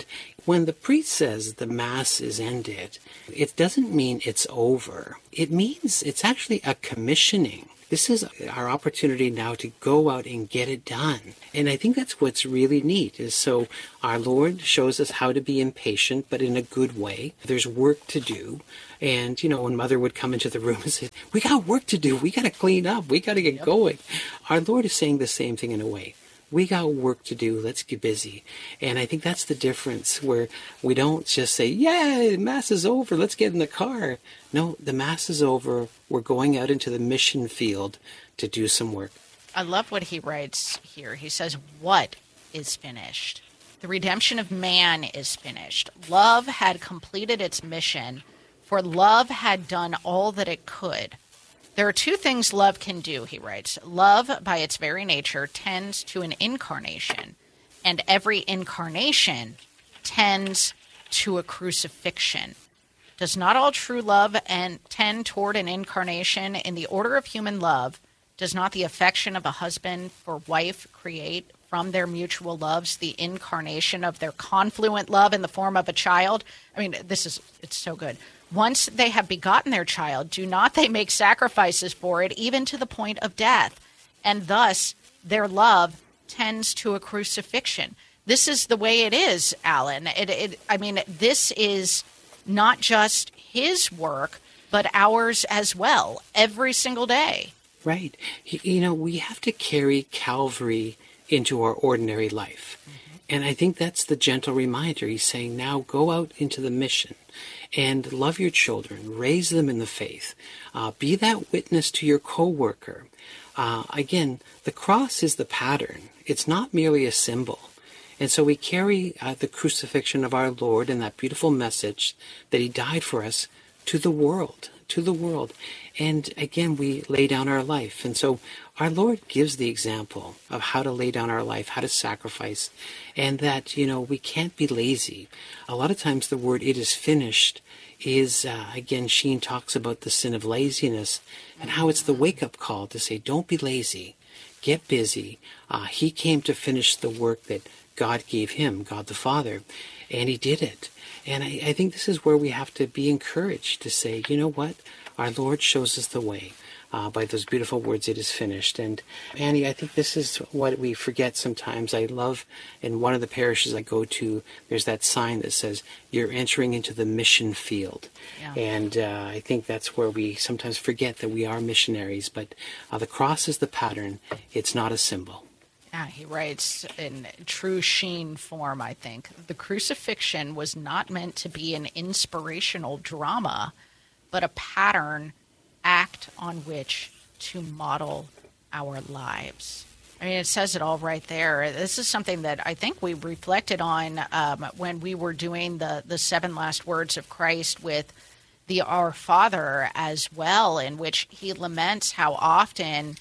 When the priest says the Mass is ended, it doesn't mean it's over. It means it's actually a commissioning. This is our opportunity now to go out and get it done. And I think that's what's really neat is so our Lord shows us how to be impatient, but in a good way. There's work to do. And, you know, when Mother would come into the room and say, we got work to do. We got to clean up. We got to get yep. going. Our Lord is saying the same thing in a way. We got work to do. Let's get busy. And I think that's the difference where we don't just say, yeah, Mass is over. Let's get in the car. No, the Mass is over. We're going out into the mission field to do some work. I love what he writes here. He says, what is finished? The redemption of man is finished. Love had completed its mission, for love had done all that it could. There are two things love can do, he writes. Love, by its very nature, tends to an incarnation, and every incarnation tends to a crucifixion. Does not all true love and tend toward an incarnation? In the order of human love, does not the affection of a husband for wife create from their mutual loves the incarnation of their confluent love in the form of a child? I mean, this is, it's so good. Once they have begotten their child, do not they make sacrifices for it, even to the point of death? And thus, their love tends to a crucifixion. This is the way it is, Alan. It, it, I mean, this is not just his work, but ours as well, every single day. Right. You know, we have to carry Calvary into our ordinary life. Mm-hmm. And I think that's the gentle reminder. He's saying, now go out into the mission and love your children, raise them in the faith, uh, be that witness to your co-worker. Uh, again, the cross is the pattern. It's not merely a symbol. And so we carry uh, the crucifixion of our Lord and that beautiful message that he died for us to the world, to the world. And again, we lay down our life. And so our Lord gives the example of how to lay down our life, how to sacrifice, and that, you know, we can't be lazy. A lot of times the word "it is finished" is, uh, again, Sheen talks about the sin of laziness and how it's the wake-up call to say, don't be lazy, get busy. Uh, he came to finish the work that God gave him, God the Father, and he did it. And I, I think this is where we have to be encouraged to say, you know what? Our Lord shows us the way uh, by those beautiful words, "it is finished." And Annie, I think this is what we forget sometimes. I love in one of the parishes I go to, there's that sign that says, you're entering into the mission field. Yeah. And uh, I think that's where we sometimes forget that we are missionaries. But uh, the cross is the pattern. It's not a symbol. Yeah, he writes in true Sheen form, I think. The crucifixion was not meant to be an inspirational drama, but a pattern act on which to model our lives. I mean, it says it all right there. This is something that I think we reflected on um, when we were doing the, the seven last words of Christ with the Our Father as well, in which he laments how often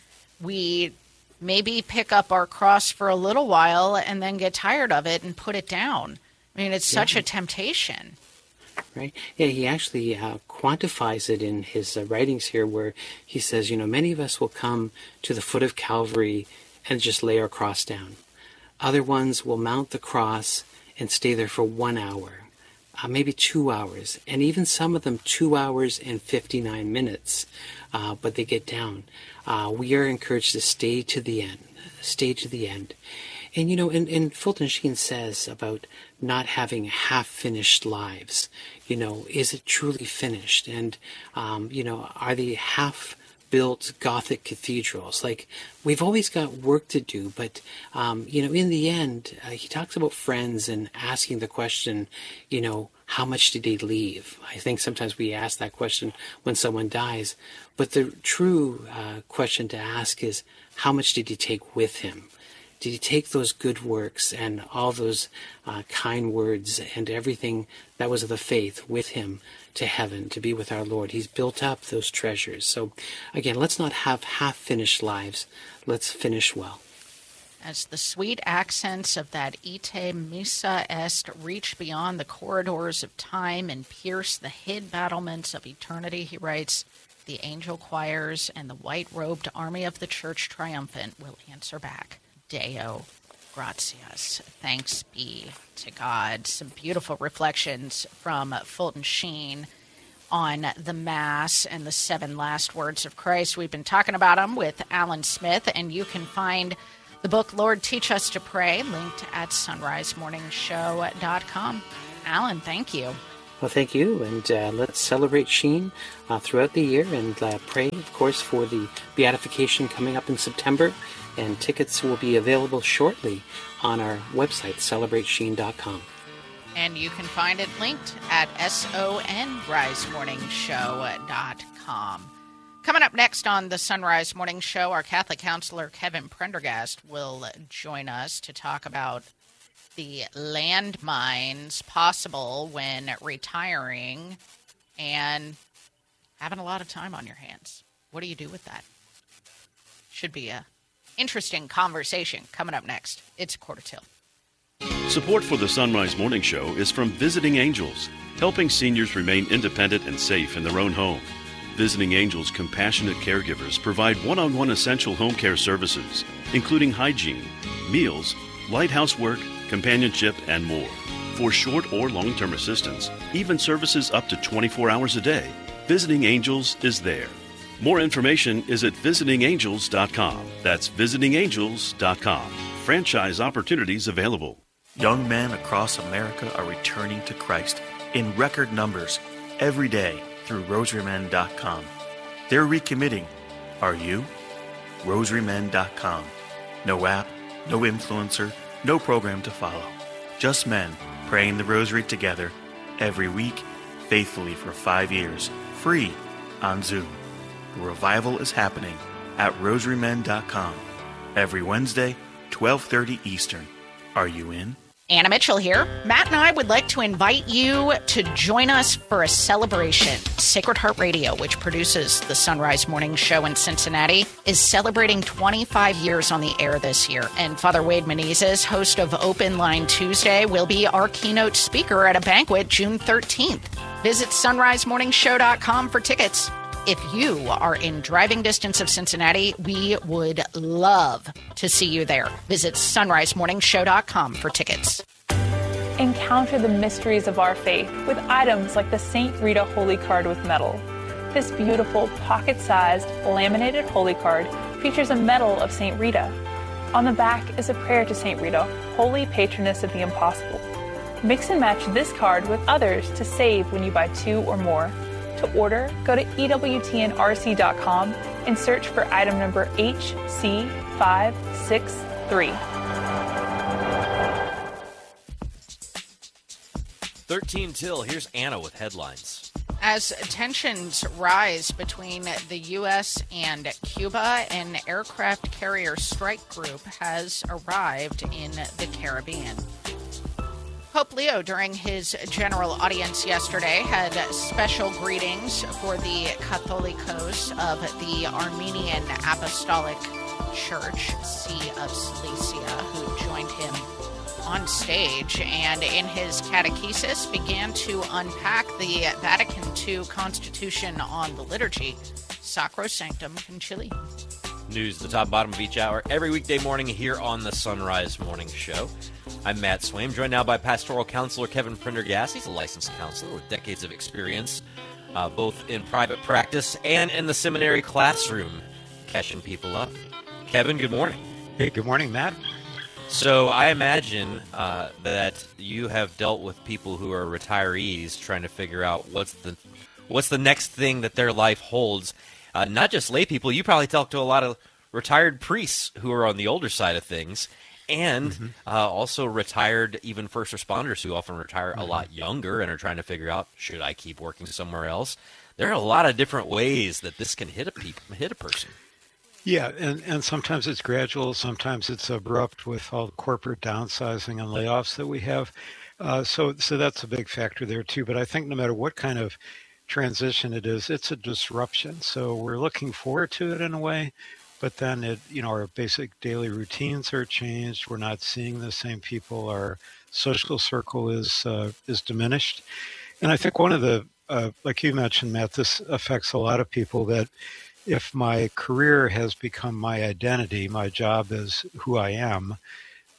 we maybe pick up our cross for a little while and then get tired of it and put it down. I mean, it's such yeah. a temptation. Right. Yeah, he actually uh, quantifies it in his uh, writings here where he says, you know, many of us will come to the foot of Calvary and just lay our cross down. Other ones will mount the cross and stay there for one hour, uh, maybe two hours, and even some of them two hours and fifty-nine minutes, uh, but they get down. Uh, we are encouraged to stay to the end, stay to the end. And, you know, and, and Fulton Sheen says about not having half-finished lives. You know, is it truly finished? And, um, you know, are they half-built Gothic cathedrals? Like, we've always got work to do, but, um, you know, in the end, uh, he talks about friends and asking the question, you know, how much did they leave? I think sometimes we ask that question when someone dies. But the true uh, question to ask is, how much did he take with him? Did he take those good works and all those uh, kind words and everything that was of the faith with him to heaven, to be with our Lord? He's built up those treasures. So, again, let's not have half-finished lives. Let's finish well. As the sweet accents of that Ite Missa Est reach beyond the corridors of time and pierce the hid battlements of eternity, he writes, the angel choirs and the white-robed army of the church triumphant will answer back, Deo Gracias. Thanks be to God. Some beautiful reflections from Fulton Sheen on the Mass and the seven last words of Christ. We've been talking about them with Alan Smith, and you can find the book, Lord, Teach Us to Pray, linked at sunrise morning show dot com. Alan, thank you. Well, thank you, and uh, let's celebrate Sheen uh, throughout the year and uh, pray, of course, for the beatification coming up in September, and tickets will be available shortly on our website, celebrate sheen dot com. And you can find it linked at sunrise morning show dot com. Coming up next on the Sunrise Morning Show, our Catholic counselor Kevin Prendergast will join us to talk about the landmines possible when retiring and having a lot of time on your hands. What do you do with that? Should be a interesting conversation coming up next. It's quarter till. Support for the Sunrise Morning Show is from Visiting Angels, helping seniors remain independent and safe in their own home. Visiting Angels compassionate caregivers provide one-on-one essential home care services, including hygiene, meals, light housework, companionship, and more. For short or long-term assistance, even services up to twenty-four hours a day, Visiting Angels is there. More information is at visiting angels dot com. That's visiting angels dot com. Franchise opportunities available. Young men across America are returning to Christ in record numbers every day through rosary men dot com. They're recommitting. Are you? rosary men dot com. No app, no influencer, no program to follow. Just men praying the rosary together every week, faithfully for five years, free on Zoom. The revival is happening at rosary men dot com every Wednesday, twelve thirty Eastern. Are you in? Anna Mitchell here. Matt and I would like to invite you to join us for a celebration. Sacred Heart Radio, which produces the Sunrise Morning Show in Cincinnati, is celebrating twenty-five years on the air this year. And Father Wade Menezes, host of Open Line Tuesday, will be our keynote speaker at a banquet June thirteenth. Visit sunrise morning show dot com for tickets. If you are in driving distance of Cincinnati, we would love to see you there. Visit sunrise morning show dot com for tickets. Encounter the mysteries of our faith with items like the Saint Rita Holy Card with medal. This beautiful pocket-sized laminated holy card features a medal of Saint Rita. On the back is a prayer to Saint Rita, holy patroness of the impossible. Mix and match this card with others to save when you buy two or more. To order, go to E W T N R C dot com and search for item number H C five six three. thirteen till, here's Anna with headlines. As tensions rise between the U S and Cuba, an aircraft carrier strike group has arrived in the Caribbean. Pope Leo, during his general audience yesterday, had special greetings for the Catholicos of the Armenian Apostolic Church, See of Cilicia, who joined him on stage, and in his catechesis began to unpack the Vatican two Constitution on the liturgy, Sacrosanctum Concilium. News, the top bottom of each hour, every weekday morning here on the Sunrise Morning Show. I'm Matt Swaim, joined now by pastoral counselor Kevin Prendergast. He's a licensed counselor with decades of experience, uh, both in private practice and in the seminary classroom, catching people up. Kevin, good morning. Hey, good morning, Matt. So I imagine uh, that you have dealt with people who are retirees trying to figure out what's the what's the next thing that their life holds. Uh, not just lay people, you probably talk to a lot of retired priests who are on the older side of things, and mm-hmm. uh, also retired even first responders who often retire mm-hmm. a lot younger and are trying to figure out, should I keep working somewhere else? There are a lot of different ways that this can hit a pe- hit a person. Yeah, and, and sometimes it's gradual, sometimes it's abrupt with all the corporate downsizing and layoffs that we have. Uh, so, so that's a big factor there too. But I think no matter what kind of transition it is, it's a disruption. So we're looking forward to it in a way, but then it, you know, our basic daily routines are changed. We're not seeing the same people. Our social circle is uh, is diminished. And I think one of the, uh, like you mentioned, Matt, this affects a lot of people, that if my career has become my identity, my job is who I am,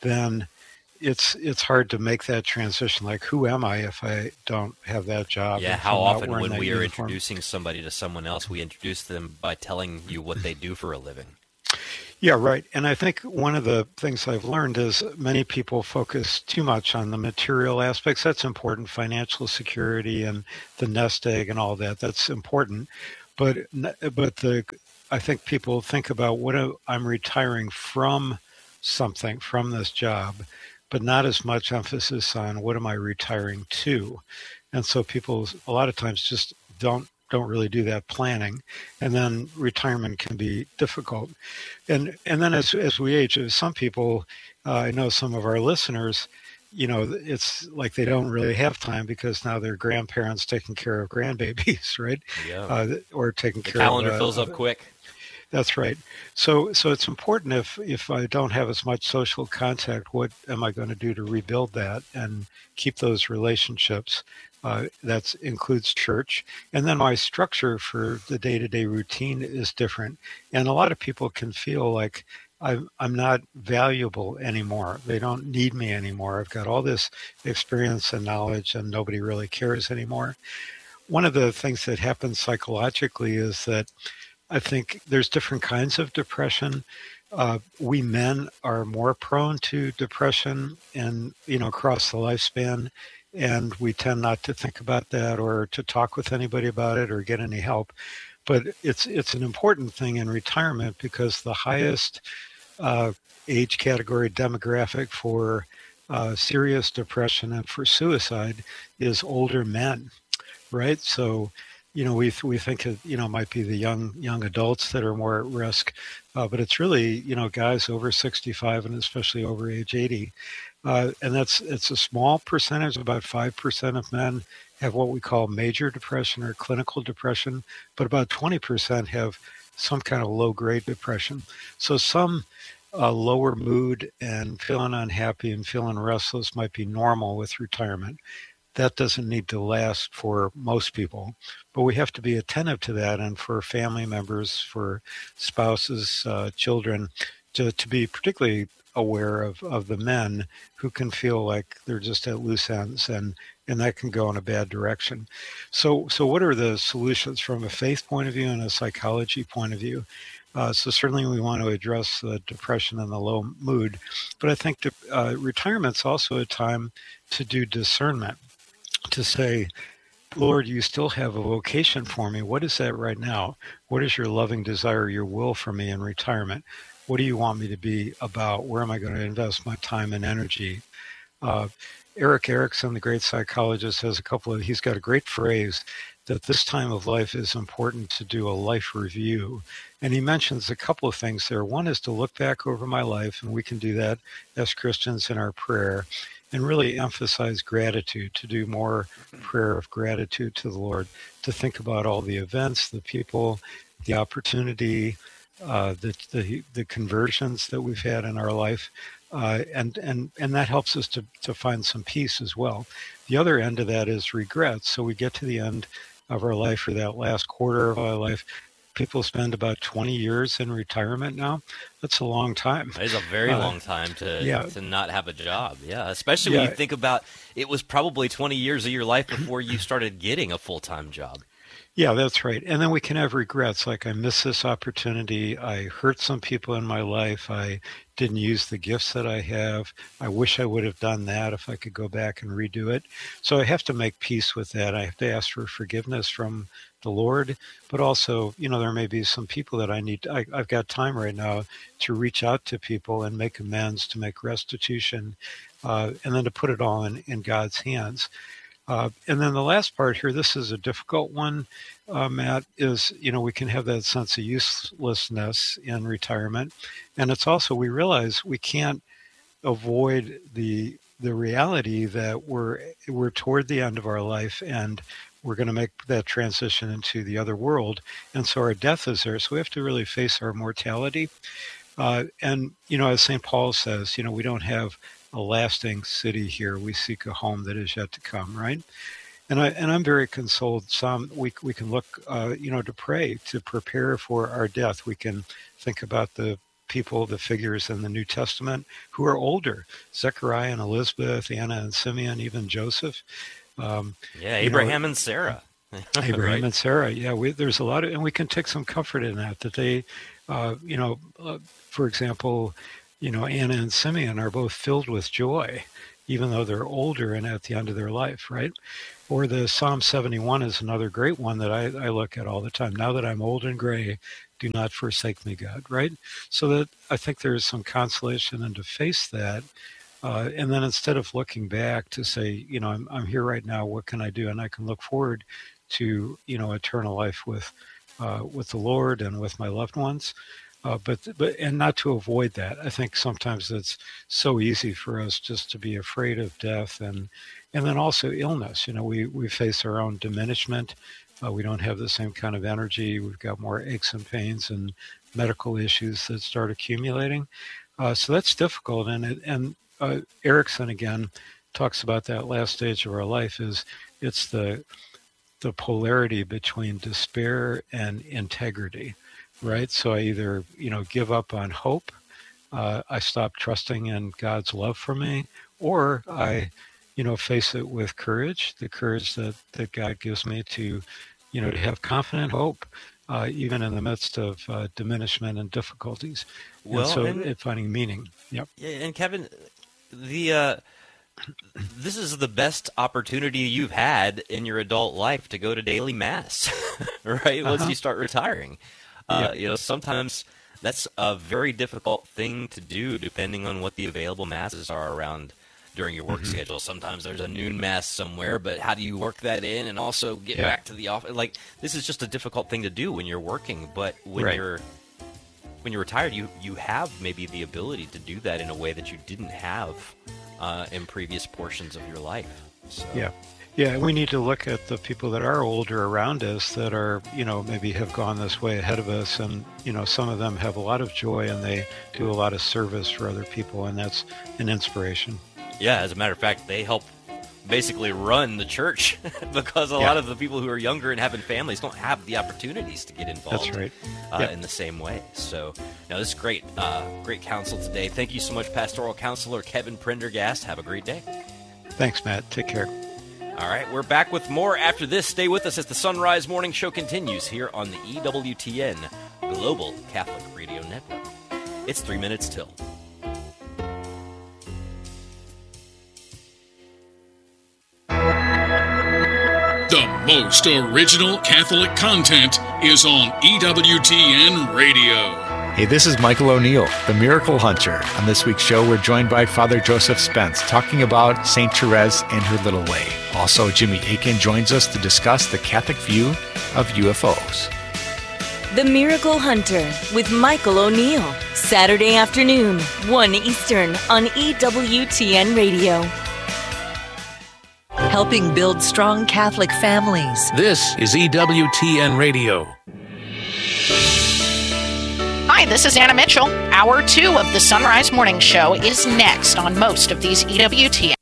then it's it's hard to make that transition. Like, who am I if I don't have that job? Yeah, if how I'm not often wearing when that we are uniform? introducing somebody to someone else, we introduce them by telling you what they do for a living. Yeah, right. And I think one of the things I've learned is many people focus too much on the material aspects. That's important, financial security and the nest egg and all that. That's important. But but the I think people think about what a, I'm retiring from something, from this job, but not as much emphasis on what am I retiring to. And so people a lot of times just don't don't really do that planning, and then retirement can be difficult. And and then as as we age, some people, uh, I know some of our listeners, you know, it's like they don't really have time because now they're grandparents taking care of grandbabies, right? Yeah. Uh, or taking The care calendar of. Uh, fills up quick. That's right. So so it's important if if I don't have as much social contact, what am I going to do to rebuild that and keep those relationships? Uh, that includes church. And then my structure for the day-to-day routine is different. And a lot of people can feel like I'm, I'm not valuable anymore. They don't need me anymore. I've got all this experience and knowledge and nobody really cares anymore. One of the things that happens psychologically is that I think there's different kinds of depression. Uh, we men are more prone to depression and, you know, across the lifespan. And we tend not to think about that or to talk with anybody about it or get any help. But it's it's an important thing in retirement because the highest uh, age category demographic for uh, serious depression and for suicide is older men, right? So, you know, we we think it, you know, might be the young young adults that are more at risk, uh, but it's really, you know, guys over sixty-five and especially over age eighty. Uh, and that's it's a small percentage, about five percent of men have what we call major depression or clinical depression, but about twenty percent have some kind of low-grade depression. So some uh, lower mood and feeling unhappy and feeling restless might be normal with retirement. That doesn't need to last for most people, but we have to be attentive to that, and for family members, for spouses, uh, children, to, to be particularly aware of, of the men who can feel like they're just at loose ends, and, and that can go in a bad direction. So so what are the solutions from a faith point of view and a psychology point of view? Uh, so certainly we want to address the depression and the low mood, but I think de- uh, retirement's also a time to do discernment, to say, Lord, you still have a vocation for me. What is that right now? What is your loving desire, your will for me in retirement? What do you want me to be about? Where am I going to invest my time and energy? Uh, Eric Erickson, the great psychologist, has a couple of, he's got a great phrase that this time of life is important to do a life review. And he mentions a couple of things there. One is to look back over my life, and we can do that as Christians in our prayer, and really emphasize gratitude, to do more prayer of gratitude to the Lord, to think about all the events, the people, the opportunity, Uh, the, the the conversions that we've had in our life, uh, and and and that helps us to to find some peace as well. The other end of that is regrets. So we get to the end of our life, or that last quarter of our life. People spend about twenty years in retirement now. That's a long time. It's a very uh, long time to yeah. to not have a job. Yeah, especially Yeah. when you think about it was probably twenty years of your life before you started getting a full-time job. Yeah, that's right. And then we can have regrets, like I missed this opportunity. I hurt some people in my life. I didn't use the gifts that I have. I wish I would have done that if I could go back and redo it. So I have to make peace with that. I have to ask for forgiveness from the Lord, but also, you know, there may be some people that I need. I, I've got time right now to reach out to people and make amends, to make restitution, uh, and then to put it all in, in God's hands. Uh, and then the last part here, this is a difficult one, uh, Matt, is, you know, we can have that sense of uselessness in retirement. And it's also, we realize we can't avoid the the reality that we're we're toward the end of our life, and we're going to make that transition into the other world. And so our death is there. So we have to really face our mortality. Uh, and, you know, as Saint Paul says, you know, we don't have a lasting city here. We seek a home that is yet to come, right? And I and I'm very consoled. Some we we can look, uh, you know, to pray, to prepare for our death. We can think about the people, the figures in the New Testament who are older, Zechariah and Elizabeth, Anna and Simeon, even Joseph. Um, yeah, Abraham know, and Sarah. Abraham right? and Sarah. Yeah, we, there's a lot of, and we can take some comfort in that, that they, uh, you know, uh, for example, you know, Anna and Simeon are both filled with joy, even though they're older and at the end of their life, right? Or the Psalm seventy-one is another great one that I, I look at all the time. Now that I'm old and gray, do not forsake me, God, right? So that I think there's some consolation and to face that. Uh, and then instead of looking back to say, you know, I'm, I'm here right now, what can I do? And I can look forward to, you know, eternal life with uh, with the Lord and with my loved ones. Uh, but but and not to avoid that. I think sometimes it's so easy for us just to be afraid of death and and then also illness. You know, we, we face our own diminishment. Uh, we don't have the same kind of energy. We've got more aches and pains and medical issues that start accumulating. Uh, so that's difficult. And it, and uh, Erickson again talks about that last stage of our life is it's the the polarity between despair and integrity. Right. So I either, you know, give up on hope, uh, I stop trusting in God's love for me, or I, you know, face it with courage, the courage that, that God gives me to, you know, to have confident hope, uh, even in the midst of uh, diminishment and difficulties. Well, and so and, it, finding meaning. Yep. Yeah, and Kevin, the uh, this is the best opportunity you've had in your adult life to go to daily mass, right? Once Uh-huh. you start retiring. Uh, Yep. You know, sometimes that's a very difficult thing to do depending on what the available masses are around during your work Mhm. schedule. Sometimes there's a noon mass somewhere, but how do you work that in and also get Yeah. back to the office? Like, this is just a difficult thing to do when you're working, but when Right. you're when you're retired, you, you have maybe the ability to do that in a way that you didn't have uh, in previous portions of your life. So. Yeah. Yeah, we need to look at the people that are older around us that are, you know, maybe have gone this way ahead of us. And, you know, some of them have a lot of joy and they do a lot of service for other people. And that's an inspiration. Yeah, as a matter of fact, they help basically run the church because a Yeah. lot of the people who are younger and having families don't have the opportunities to get involved. That's right. Uh, Yep. in the same way. So, now this is great, uh, great counsel today. Thank you so much, Pastoral Counselor Kevin Prendergast. Have a great day. Thanks, Matt. Take care. All right, we're back with more after this. Stay with us as the Sunrise Morning Show continues here on the E W T N Global Catholic Radio Network. It's three minutes till. The most original Catholic content is on E W T N Radio. Hey, this is Michael O'Neill, the Miracle Hunter. On this week's show, we're joined by Father Joseph Spence, talking about Saint Therese and her little way. Also, Jimmy Akin joins us to discuss the Catholic view of U F Os. The Miracle Hunter with Michael O'Neill. Saturday afternoon, one Eastern on E W T N Radio. Helping build strong Catholic families. This is E W T N Radio. Hi, this is Anna Mitchell. Hour two of the Sunrise Morning Show is next on most of these E W T N.